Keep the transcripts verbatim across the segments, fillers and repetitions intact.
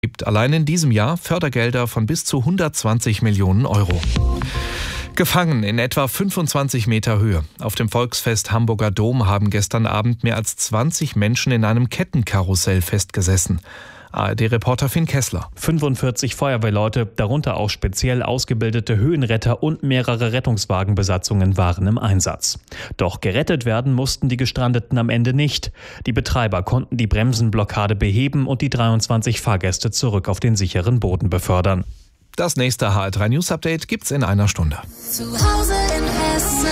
gibt allein in diesem Jahr Fördergelder von bis zu hundertzwanzig Millionen Euro. Gefangen in etwa fünfundzwanzig Meter Höhe. Auf dem Volksfest Hamburger Dom haben gestern Abend mehr als zwanzig Menschen in einem Kettenkarussell festgesessen. A R D-Reporter Finn Kessler. fünfundvierzig Feuerwehrleute, darunter auch speziell ausgebildete Höhenretter und mehrere Rettungswagenbesatzungen waren im Einsatz. Doch gerettet werden mussten die Gestrandeten am Ende nicht. Die Betreiber konnten die Bremsenblockade beheben und die dreiundzwanzig Fahrgäste zurück auf den sicheren Boden befördern. Das nächste H R drei News Update gibt's in einer Stunde. Zu Hause in Hessen.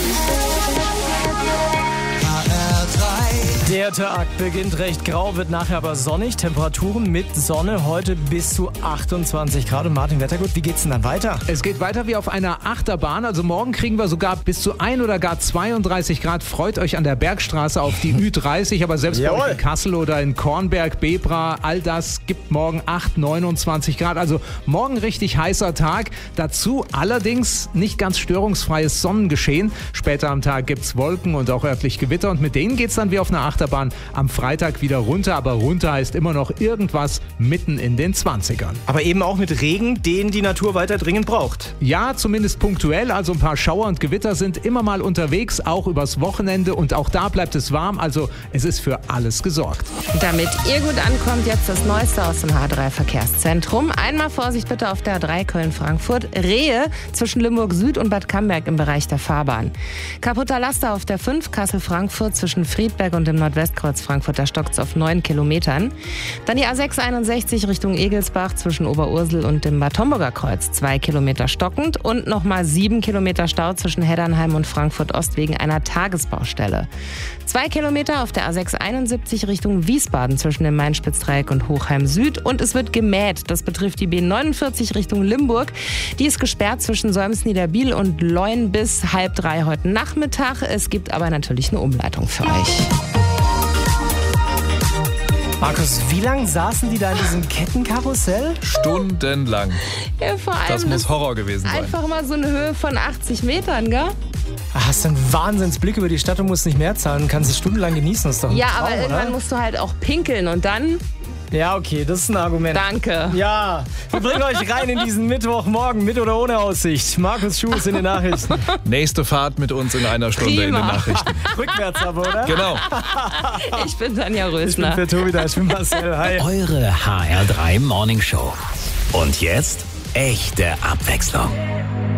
Der Tag beginnt recht grau, wird nachher aber sonnig. Temperaturen mit Sonne heute bis zu achtundzwanzig Grad. Und Martin Wettergut, wie geht's denn dann weiter? Es geht weiter wie auf einer Achterbahn. Also morgen kriegen wir sogar bis zu ein oder gar zweiunddreißig Grad. Freut euch an der Bergstraße auf die Ü dreißig. Aber selbst bei euch in Kassel oder in Kornberg, Bebra, all das gibt morgen acht, neunundzwanzig Grad. Also morgen richtig heißer Tag. Dazu allerdings nicht ganz störungsfreies Sonnengeschehen. Später am Tag gibt's Wolken und auch örtlich Gewitter. Und mit denen geht's dann wie auf einer Achterbahn am Freitag wieder runter, aber runter heißt immer noch irgendwas mitten in den zwanzigern. Aber eben auch mit Regen, den die Natur weiter dringend braucht. Ja, zumindest punktuell, also ein paar Schauer und Gewitter sind immer mal unterwegs, auch übers Wochenende und auch da bleibt es warm, also es ist für alles gesorgt. Damit ihr gut ankommt, jetzt das Neueste aus dem H drei Verkehrszentrum. Einmal Vorsicht bitte auf der A drei Köln-Frankfurt. Rehe zwischen Limburg Süd und Bad Camberg im Bereich der Fahrbahn. Kaputter Laster auf der fünf Kassel-Frankfurt zwischen Friedberg und dem Nordwestkreuz Frankfurt, da stockt es auf neun Kilometern. Dann die A sechs einundsechzig Richtung Egelsbach zwischen Oberursel und dem Bad Homburger Kreuz, zwei Kilometer stockend und nochmal sieben Kilometer Stau zwischen Heddernheim und Frankfurt Ost wegen einer Tagesbaustelle. Zwei Kilometer auf der A sechs einundsiebzig Richtung Wiesbaden zwischen dem Main-Spitz-Dreieck und Hochheim Süd und es wird gemäht. Das betrifft die B neunundvierzig Richtung Limburg. Die ist gesperrt zwischen Solms-Niederbiel und Leun bis halb drei heute Nachmittag. Es gibt aber natürlich eine Umleitung für euch. Markus, wie lange saßen die da in diesem Kettenkarussell? Stundenlang. Ja, vor allem Das muss Horror gewesen sein. Einfach mal so eine Höhe von achtzig Metern, gell? Hast du einen Wahnsinnsblick über die Stadt und musst nicht mehr zahlen und kannst es stundenlang genießen. Das ist doch ein Ja, Traum, aber irgendwann oder? musst du halt auch pinkeln und dann... Ja, okay, das ist ein Argument. Danke. Ja, wir bringen euch rein in diesen Mittwochmorgen mit oder ohne Aussicht. Markus Schuh ist in den Nachrichten. Nächste Fahrt mit uns in einer Stunde Prima. in den Nachrichten. Rückwärts aber, oder? Genau. Ich bin Tanja Ich bin Rösner. für Tobi da, ich bin Marcel. Hi. Eure H R drei Morning Show. Und jetzt echte Abwechslung.